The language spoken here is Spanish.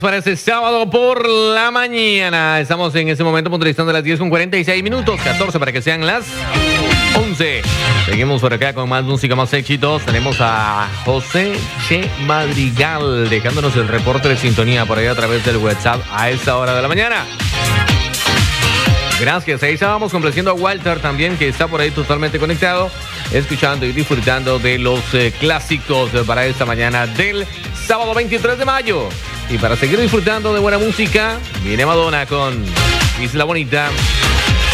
Para este sábado por la mañana. Estamos en ese momento puntualizando las 10:46, 14 para que sean las 11. Seguimos por acá con más música, más éxitos. Tenemos a José Che Madrigal dejándonos el reporte de sintonía por ahí a través del WhatsApp a esta hora de la mañana. Gracias. Ahí estábamos complaciendo a Walter también, que está por ahí totalmente conectado, escuchando y disfrutando de los clásicos para esta mañana del sábado 23 de mayo. Y para seguir disfrutando de buena música, viene Madonna con Isla Bonita.